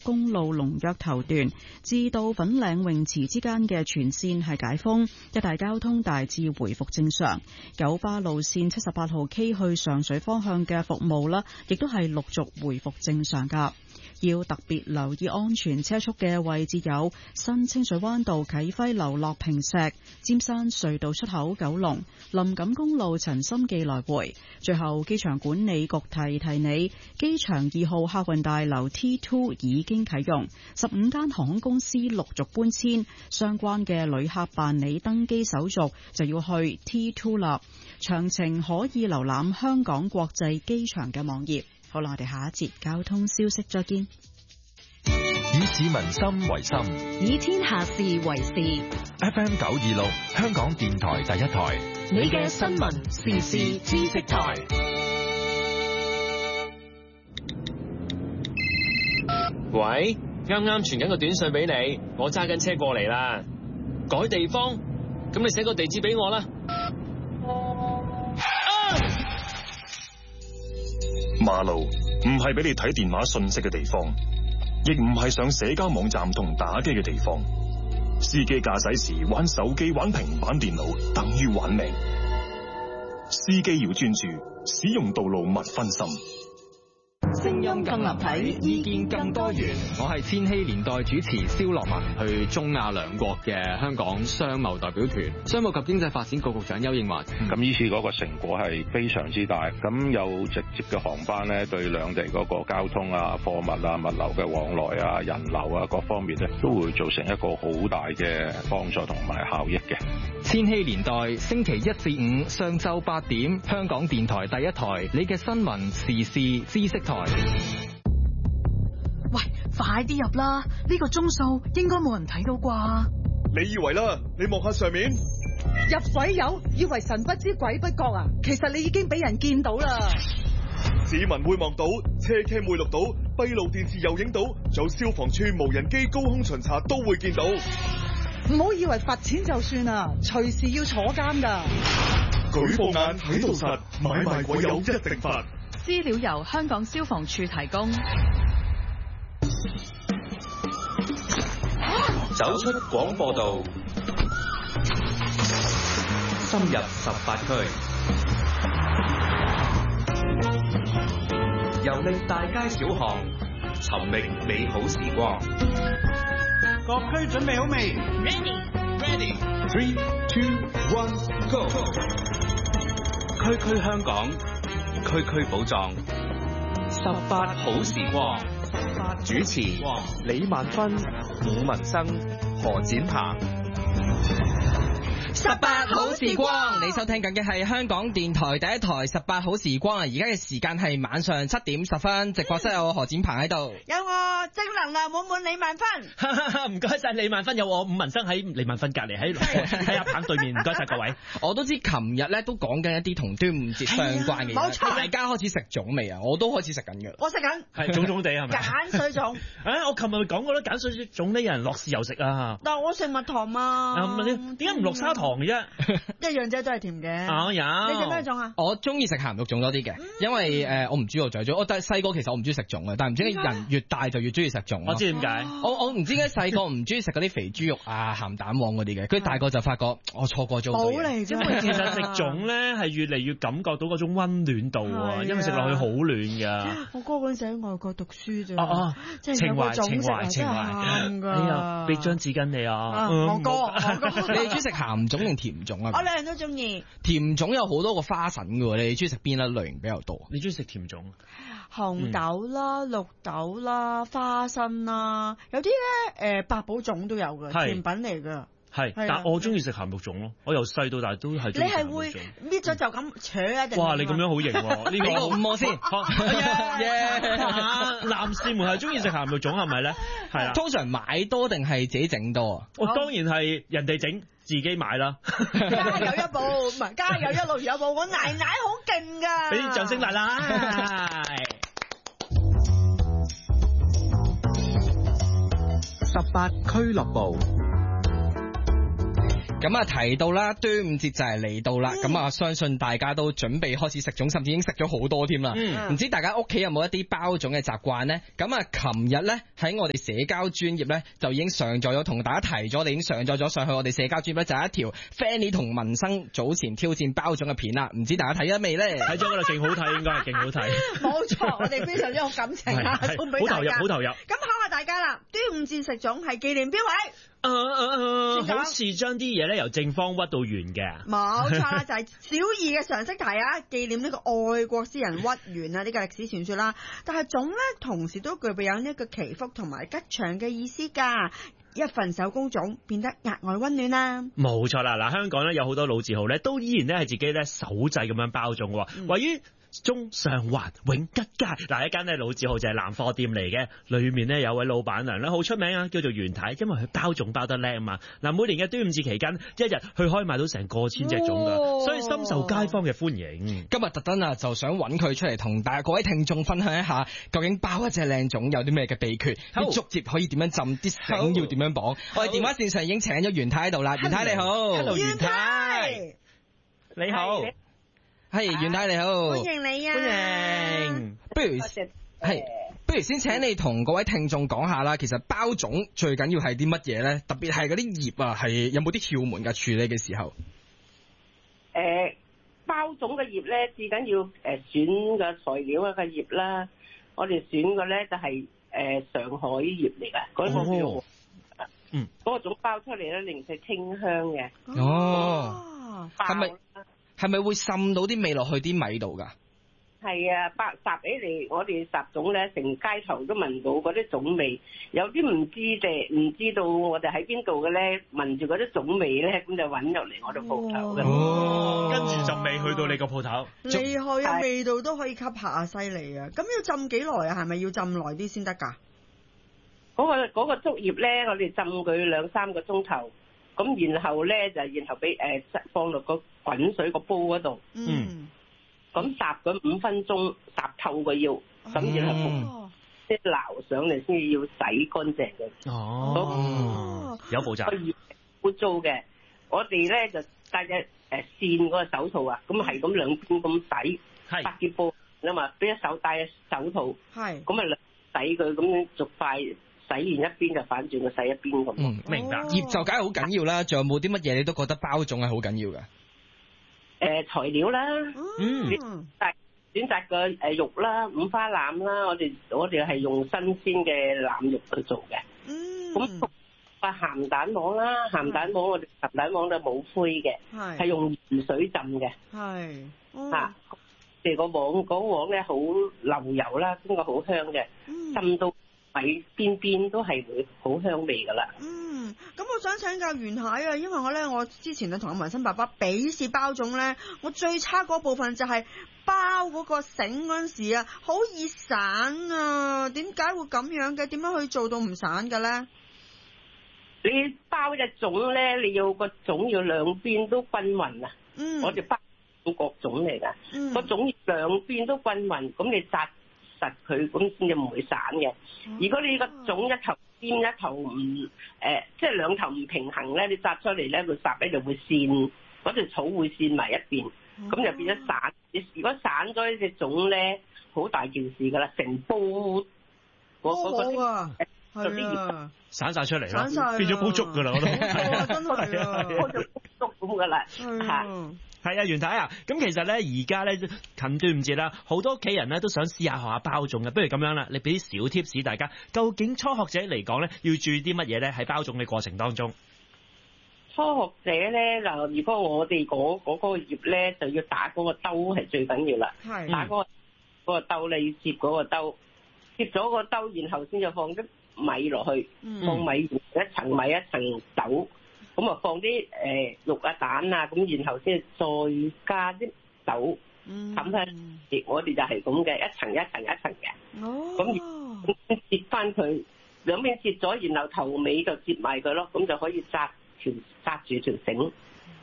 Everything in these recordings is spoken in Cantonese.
公路龍躍頭段至到粉嶺泳池之間嘅全線係解封，一帶交通大致回復正常。九巴路線78號 K 去上水方向嘅服務啦，亦都係陸續回復正常噶。要特別留意安全車速嘅位置有新清水灣道啟輝樓落坪石、尖山隧道出口九龍、林錦公路陳心記來回。最後，機場管理局提你，機場2號客運大樓 T2 已經啟用，15間航空公司陸續搬遷，相關嘅旅客辦理登機手續就要去 T2 啦。詳情可以瀏覽香港國際機場嘅網頁。好啦，我哋下一節交通消息再見。 以市民心為心， 以天下事為事。 FM 926，香港電台第一台， 你嘅新聞時事知識台。 喂，啱啱傳緊個短信俾你，我揸緊車過嚟啦。改地方，咁你寫個地址俾我啦。 馬路唔係俾你睇電話信息嘅地方，亦唔係上社交網站同打機嘅地方。司機駕駛時玩手機、玩平板電腦，等於玩命。司機要專注，使用道路勿分心。 聲音更立體，意見更多元。 我係千禧年代主持蕭樂文，去中亞兩國嘅香港商貿代表團，商務及經濟發展局局長丘應樺。 咁呢次嗰個成果係非常之大，咁有直接嘅航班咧，對兩地嗰個交通啊、貨物啊、物流嘅往來啊、人流啊各方面咧，都會造成一個好大嘅幫助同埋效益嘅。 千禧年代星期1至5上晝8點，香港電台第一台，你嘅新聞時事知識台。 喂，快啲入啦！呢個鐘數應該冇人睇到啩？ 你以為啦？你望下上面， 入鬼友以為神不知鬼不覺啊！其實你已經俾人見到啦。 市民會望到，車 cam 會錄到，閉路電視又影到，仲有消防處無人機高空巡查都會見到。 唔好以為罰錢就算啦，隨時要坐監噶。 舉報眼喺度實，買賣鬼友一定罰。 資料由香港消防處提供。 走出廣播道，深入18區，遊歷大街小巷，尋覓美好時光。 各區準備好未 ？Ready。3、2、1 ，Go！ 區區香港，區區寶藏，18好時光。主持李萬芬、伍文生、何展鵬。 18好時光，你收聽緊嘅係香港電台第一台18好時光啊！而家嘅時間係晚上7點10分，直播室有何展鵬喺度， 有我正能量滿滿李萬芬。 唔該晒李萬芬，有我伍文生喺李萬芬隔離喺阿鵬對面，唔該晒各位。 我都知琴日咧都講緊一啲同端午節相關嘅嘢， 冇錯， 大家開始食粽未啊？我都開始食緊嘅。 我食緊， 係粽粽地係咪？ 鹼水粽。 我琴日講過啦，鹼水粽呢有人落豉油食啊。 但我食蜜糖嘛。 點解唔落砂糖嘅啫？ 一樣啫，都係甜嘅。 有。 你食咩粽啊？ 我中意食鹹肉粽多啲嘅，因為我唔豬肉仔粽。我但係細個其實我唔中意食粽嘅，但係唔知點解人越大就越中意食粽。 我知點解。 我唔知點解細個唔中意食嗰啲肥豬肉啊、鹹蛋黃嗰啲嘅，跟住大個就發覺我錯過咗好多嘢。 因為其實食粽咧係越嚟越感覺到嗰種溫暖度啊，因為食落去好暖㗎。 我哥嗰陣時喺外國讀書啫，即係有個粽食真係啱㗎。 哎呀，俾張紙巾你啊！ 我哥， 你中意食鹹粽定甜粽啊？ 我兩樣都中意。 甜粽有好多個花神㗎喎，你中意食邊一類型比較多？ 你中意食甜粽？ 紅豆啦、綠豆啦、花生啦，有啲咧八寶粽都有嘅，甜品嚟㗎。 係，但我中意食鹹肉粽咯。我由細到大都係中意食鹹肉粽。 你係會搣咗就咁扯一定？ 哇！你咁樣好型喎，呢個 5個先。 男士們係中意食鹹肉粽係咪咧？係啦。 通常買多定係自己整多啊？ 我當然係人哋整，自己買啦。 家有一部，唔係家有一路有部，我奶奶好勁㗎。 俾啲掌聲嚟啦 ！18俱樂部。 咁啊提到啦，端午節就係嚟到啦，咁啊相信大家都準備開始食粽，甚至已經食咗好多添啦。唔知大家屋企有冇一啲包粽嘅習慣呢？咁啊，琴日咧喺我哋社交專頁咧就已經上載咗，同大家提咗，我哋已經上載咗上去我哋社交專頁咧，就係一條 Fanny 同文生早前挑戰包粽嘅片啦。唔知大家睇咗未咧？ 睇咗啦，勁好睇，應該係勁好睇。 冇錯，我哋非常之有感情啊，送俾大家。 好投入。 咁考下大家啦，端午節食粽係紀念邊位？ 好似將啲嘢咧由正方屈到圓嘅。 冇錯啦，就係小二嘅常識題啊，紀念呢個愛國詩人屈原啊，呢個歷史傳說啦。但係粽咧同時都具備有呢個祈福同埋吉祥嘅意思㗎。一份手工粽變得額外溫暖啦。 冇錯啦，嗱，香港咧有好多老字號咧，都依然咧係自己咧手製咁樣包粽喎。位於中上環永吉街嗱，一間咧老字號就係南貨店嚟嘅，裏面咧有位老闆娘咧好出名啊，叫做袁太，因為佢包粽包得叻啊嘛。嗱，每年嘅端午節期間，一日佢可以賣到成過千隻粽噶，所以深受街坊嘅歡迎。 今日特登啊，就想揾佢出嚟同大家各位聽眾分享一下，究竟包一隻靚粽有啲咩嘅秘訣，啲竹葉可以點樣浸，啲繩要點樣綁。我哋電話線上已經請咗袁太喺度啦，袁太你好。 Hello， 袁太， 你好。係袁太你好， 歡迎你啊！ 歡迎。不如先請你同各位聽眾講下啦。其實包粽最緊要係啲乜嘢咧？特別係嗰啲葉啊，係有冇啲竅門㗎？處理嘅時候， 包粽嘅葉咧，至緊要選嘅材料啊嘅葉啦。我哋選嘅咧就係上海葉嚟㗎，嗰個叫嗰個粽包出嚟咧，零舍清香嘅。 哦，係咪會滲到啲味落去啲米度㗎？ 係啊，烚起嚟，我哋烚粽咧，成街頭都聞到嗰啲粽味。有啲唔知道我哋喺邊度嘅咧，聞住嗰啲粽味咧，咁就揾入嚟我哋鋪頭嘅。 哦，跟住就未去到你個鋪頭。 厲害啊！味道都可以吸下，犀利啊！咁要浸幾耐啊？係咪要浸耐啲先得㗎？ 嗰個竹葉咧，我哋浸佢2-3個鐘頭。咁然後咧然後俾放落個滾水個煲嗰度，咁烚佢5分鐘，烚透個要，咁然後即係撈上嚟先至要洗乾淨嘅。 哦，有步驟。 污糟嘅，我哋咧就戴隻線嗰個手套啊，咁係咁兩邊咁洗，百潔布啊嘛，俾一手戴隻手套，咁啊洗佢咁樣逐塊。洗完一邊就反轉個洗一邊咁。 明白。醃就梗係好緊要啦，仲有冇啲乜嘢你都覺得包粽係好緊要嘅？ 材料啦，選擇個肉啦，五花腩啦，我哋係用新鮮嘅腩肉去做嘅。咁鹹蛋黃啦，鹹蛋黃我哋鹹蛋黃就冇灰嘅，係用鹽水浸嘅。係。嚇！我哋個黃咧好流油啦，應該好香嘅，浸到喺邊都係會好香味噶啦。 咁我想請教袁太啊，因為我之前同阿文生爸爸比試包粽咧，我最差嗰部分就係包嗰個繩嗰陣時啊，好易散啊！點解會咁樣嘅？點樣去做到唔散嘅咧？ 你包隻粽咧，你要個粽要兩邊都均勻啊！我哋包各種嚟噶，個粽兩邊都均勻，咁你紮實佢咁先至唔會散嘅。如果你個粽一頭尖一頭唔即係兩頭唔平衡咧，你紮出嚟咧，佢烚咧就會跣，嗰條草會跣埋一邊，咁就變咗散。你如果散咗呢隻粽咧，好大件事噶啦，成煲係散晒出嚟啦，變咗煲粥噶啦，我都真係啊， 煲咗粥咁噶啦， 係啊，袁太啊，咁其實咧而家咧近端午節啦，好多屋企人咧都想試下學下包粽嘅，不如咁樣啦，你俾啲小貼士大家，究竟初學者嚟講咧要注意啲乜嘢咧喺包粽嘅過程當中？ 初學者咧嗱，如果我哋嗰個葉咧就要打嗰個兜係最緊要啦，打嗰個兜咧要接嗰個兜，接咗個兜，然後先就放啲米落去，放米一層米一層豆。咁啊，放啲肉啊蛋啊，咁然後先再加啲豆冚喺，我哋就係咁嘅，一層一層一層嘅。咁接翻佢，兩邊接咗，然後頭尾就接埋佢咯，咁就可以紮住條繩。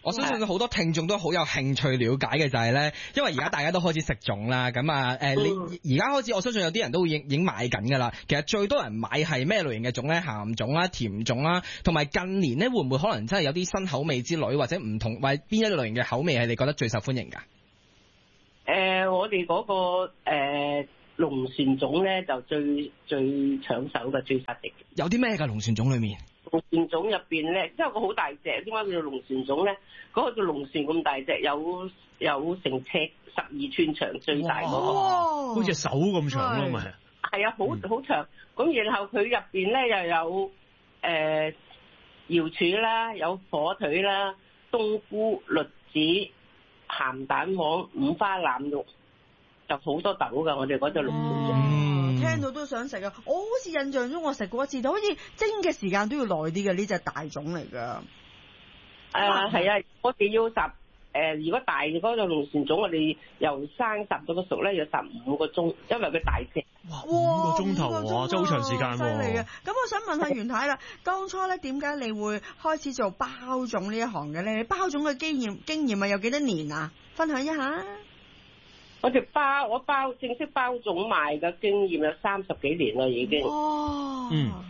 我相信好多聽眾都好有興趣了解嘅就係咧，因為而家大家都開始食粽啦，咁啊你而家開始，我相信有啲人都已經買緊㗎啦。其實最多人買係咩類型嘅粽咧？鹹粽啦、甜粽啦，同埋近年咧會唔會可能真係有啲新口味之類，或者唔同，或者邊一類型嘅口味係你覺得最受歡迎㗎？ 我哋嗰個龍船粽咧就最搶手嘅，最實食。 有啲咩㗎龍船粽裏面？ 龍船粽入邊咧，即係個好大隻，點解叫做龍船粽咧？嗰個叫龍船咁大隻，有成尺12寸長，最大嗰個， 好似手咁長咯，咪係啊，好長。咁然後佢入邊咧又有瑤柱啦，有火腿啦、冬菇、栗子、鹹蛋黃、五花腩肉，就好多豆㗎。我哋嗰隻龍船粽。 聽到都想食啊！我好似印象中我食過一次，好似蒸嘅時間都要耐啲嘅呢隻大粽嚟㗎。 係啊，我哋要如果大嘅嗰個龍船粽，我哋由生烚到個熟咧要15個鐘，因為佢大隻。 哇，5個鐘頭喎，真係好長時間喎。 犀利啊！咁我想問下袁太啦，當初咧點解你會開始做包粽呢一行嘅咧？你包粽嘅經驗有幾多年啊？分享一下。 我正式包粽賣嘅經驗有30幾年啦，已經。 哦。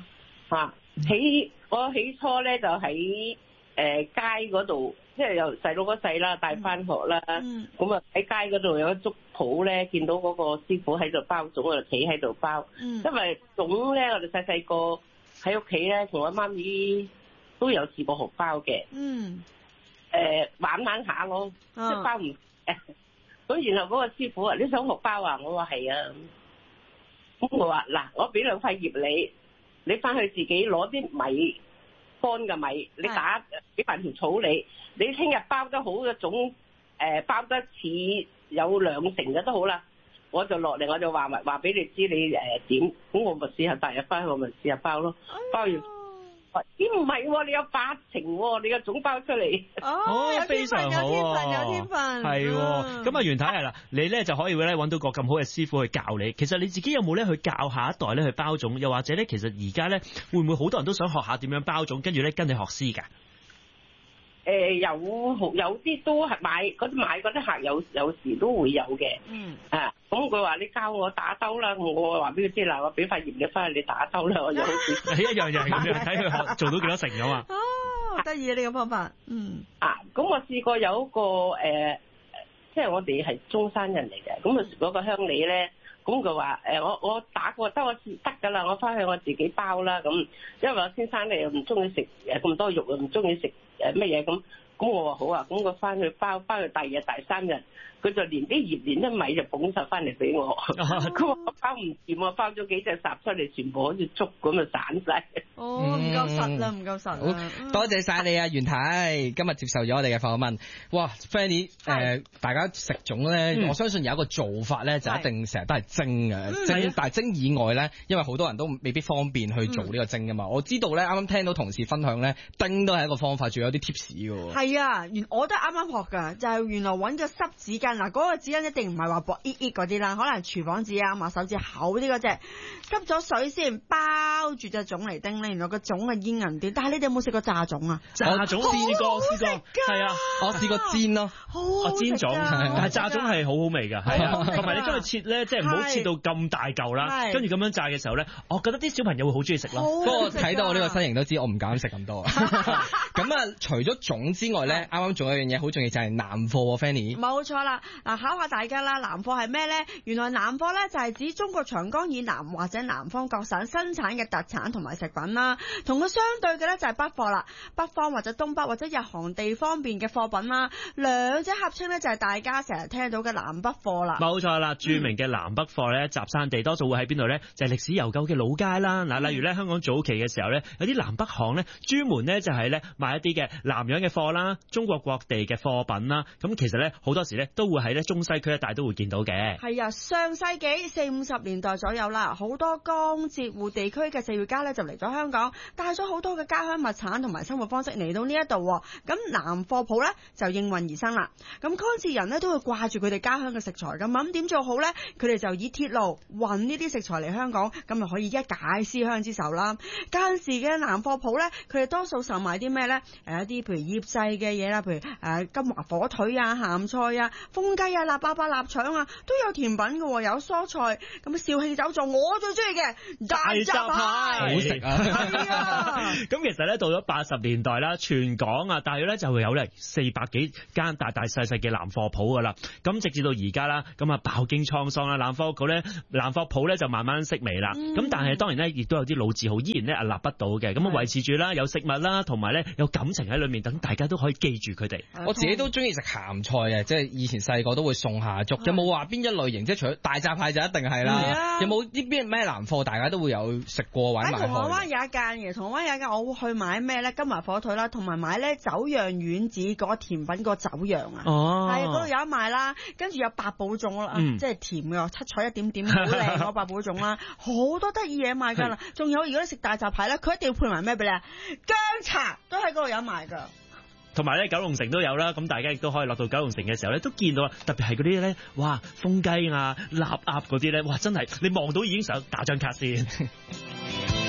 我起初咧就喺街嗰度，即係由細佬嗰細啦，帶翻學啦。咁啊喺街嗰度有一粥鋪咧，見到嗰個師傅喺度包粽，我就企喺度包。因為粽咧，我哋細個喺屋企咧，同我媽咪都有試過學包嘅。玩下咯，即係包唔。咁然後嗰個師傅話：你想學包啊？我話係啊。咁我話嗱，我俾2塊葉你翻去自己攞啲米，乾嘅米，你打幾塊條草你聽日包得好嘅粽，包得似有2成嘅都好啦。我就落嚟，我就話俾你知你點。咁我咪試下帶入翻去，我咪試下包咯。包完。咦唔係喎，你有8成喎，你個粽包出嚟。 非常好喎， 有天分。 係喎，咁啊袁太係啦，你咧就可以咧揾到個咁好嘅師傅去教你。其實你自己有冇咧去教下一代咧去包粽？又或者咧，其實而家咧會唔會好多人都想學下點樣包粽，跟住咧跟你學師㗎？ 有啲都係買嗰啲客有時都會有嘅。咁佢話你教我打兜啦，我話俾佢知啦，我俾塊鹽你翻去你打兜啦，我就好似一樣咁樣睇佢做到幾多成㗎嘛。 好得意啊呢個方法。 咁我試過有一個即係我哋係中山人嚟嘅，咁嗰個鄉里咧，咁佢話我打過兜我得㗎啦，我翻去我自己包啦。咁因為我先生咧又唔中意食咁多肉，又唔中意食乜嘢咁我話好啊，咁我翻去包去第2日第3日，佢就連啲葉連啲米就捧晒翻嚟俾我。佢話我包唔掂，我包咗幾隻烚出嚟，全部好似粥咁就散晒。 唔夠實啦，唔夠實。 好，多謝晒你啊，袁太，今日接受咗我哋嘅訪問。哇 ，Fanny，大家食粽咧，我相信有一個做法咧，就一定成日都係蒸嘅，但係蒸以外咧，因為好多人都未必方便去做呢個蒸噶嘛。我知道咧，啱啱聽到同事分享咧，叮都係一個方法，仲有啲 tips 嘅。 係啊，我都啱啱學㗎，就係原來揾個濕紙巾，嗱嗰個紙巾一定唔係話薄嗰啲啦，可能廚房紙啊，抹手指厚啲嗰隻，吸咗水先包住隻粽嚟叮咧，原來個粽係煙韌啲。但係你哋有冇食過炸粽啊？ 炸粽試過，係啊， 我試過煎咯， 煎粽，但係炸粽係好好味㗎，係啊，同埋你將佢切咧，即係唔好切到咁大嚿啦，跟住咁樣炸嘅時候咧，我覺得啲小朋友會好中意食咯。 不過睇到我呢個身形都知，我唔敢食咁多。咁啊，除咗粽之外咧，啱啱仲有一樣嘢好重要，就係南貨 Fanny。 冇錯啦，嗱考下大家啦，南貨係咩咧？原來南貨咧就係指中國長江以南或者南方各省生產嘅特產同埋食品啦。同佢相對嘅咧就係北貨啦，北方或者東北或者日韓地方面嘅貨品啦。兩者合稱咧就係大家成日聽到嘅南北貨啦。 冇錯啦，著名嘅南北貨咧集散地多數會喺邊度咧？就係歷史悠久嘅老街啦。嗱，例如咧香港早期嘅時候咧，有啲南北行咧專門咧就係咧賣一啲嘅南洋嘅貨啦，中國各地嘅貨品啦。咁其實咧好多時咧都會喺咧中西區一帶都會見到嘅。 係啊，上世紀40-50年代左右啦，好多江浙滬地區嘅製藥家咧就嚟咗香港，帶咗好多嘅家鄉物產同埋生活方式嚟到呢一度。咁南貨鋪咧就應運而生啦。咁江浙人咧都會掛住佢哋家鄉嘅食材㗎嘛，咁點做好咧？佢哋就以鐵路運呢啲食材嚟香港，咁就可以一解思鄉之愁啦。間時嘅南貨鋪咧，佢哋多數售賣啲咩咧？ 一啲譬如醃製嘅嘢啦，譬如金華火腿啊、鹹菜啊、風雞啊、臘八八、臘腸啊，都有甜品嘅，有蔬菜。咁肇慶酒造我最中意嘅大閘蟹， 好食啊！咁其實咧到咗80年代啦，全港啊大約咧就會有咧400幾間大大細細嘅南貨鋪噶啦。咁直至到而家啦，咁啊飽經滄桑啦，南貨鋪咧就慢慢式微啦。咁但係當然咧，亦都有啲老字號依然咧屹立不倒嘅，咁啊維持住啦，有食物啦，同埋咧有感情喺裏面，等大家都可以記住佢哋。 我自己都中意食鹹菜嘅，即係以前細個都會送下粥。有冇話邊一類型？即係除咗大閘蟹就一定係啦。有冇啲咩南貨大家都會有食過或者買開？喺銅鑼灣有一間嘅，銅鑼灣有一間我會去買咩咧？金華火腿啦，同埋買咧酒釀丸子嗰個甜品個酒釀啊。哦，係嗰度有得賣啦。跟住有八寶粽啦，即係甜嘅，七彩一點點好靚嗰八寶粽啦，好多得意嘢賣㗎啦。仲有如果你食大閘蟹咧，佢一定要配埋咩俾你啊？薑茶都喺嗰度有賣㗎。 同埋咧，九龍城都有啦，咁大家亦都可以落到九龍城嘅時候咧，都見到啊，特別係嗰啲咧，哇，風雞啊、臘鴨嗰啲咧，哇，真係你望到已經想打張卡先。